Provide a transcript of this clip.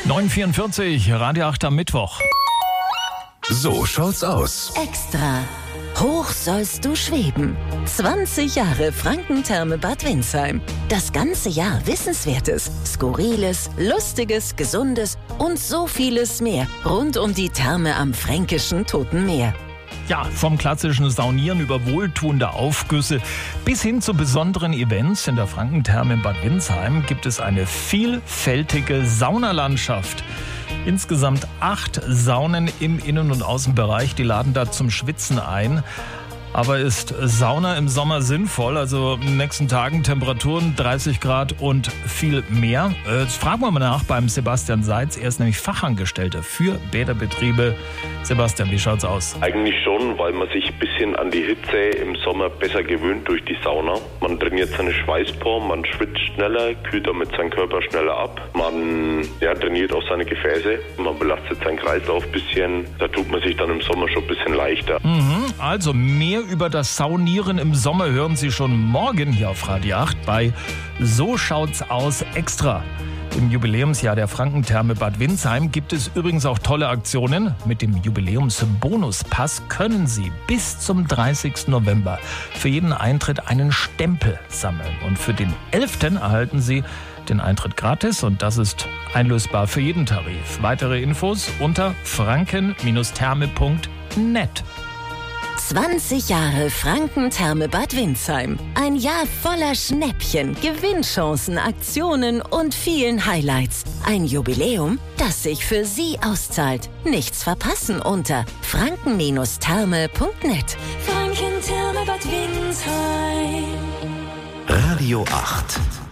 9:44, Radio 8 am Mittwoch. So schaut's aus. Extra. Hoch sollst du schweben. 20 Jahre Frankentherme Bad Windsheim. Das ganze Jahr Wissenswertes, Skurriles, Lustiges, Gesundes und so vieles mehr rund um die Therme am fränkischen Toten Meer. Ja, vom klassischen Saunieren über wohltuende Aufgüsse bis hin zu besonderen Events in der Frankentherme in Bad Windsheim gibt es eine vielfältige Saunalandschaft. Insgesamt 8 Saunen im Innen- und Außenbereich, die laden da zum Schwitzen ein. Aber ist Sauna im Sommer sinnvoll? Also in den nächsten Tagen Temperaturen 30 Grad und viel mehr. Jetzt fragen wir mal nach beim Sebastian Seitz. Er ist nämlich Fachangestellter für Bäderbetriebe. Sebastian, wie schaut's aus? Eigentlich schon, weil man sich ein bisschen an die Hitze im Sommer besser gewöhnt durch die Sauna. Man trainiert seine Schweißporen, man schwitzt schneller, kühlt damit seinen Körper schneller ab. Man trainiert auch seine Gefäße, man belastet seinen Kreislauf ein bisschen. Da tut man sich dann im Sommer schon ein bisschen leichter. Also mehr über das Saunieren im Sommer hören Sie schon morgen hier auf Radio 8 bei So schaut's aus extra. Im Jubiläumsjahr der Frankentherme Bad Windsheim gibt es übrigens auch tolle Aktionen. Mit dem Jubiläumsbonuspass können Sie bis zum 30. November für jeden Eintritt einen Stempel sammeln. Und für den 11. erhalten Sie den Eintritt gratis und das ist einlösbar für jeden Tarif. Weitere Infos unter franken-therme.net. 20 Jahre Frankentherme Bad Windsheim. Ein Jahr voller Schnäppchen, Gewinnchancen, Aktionen und vielen Highlights. Ein Jubiläum, das sich für Sie auszahlt. Nichts verpassen unter franken-therme.net. Frankentherme Bad Windsheim. Radio 8.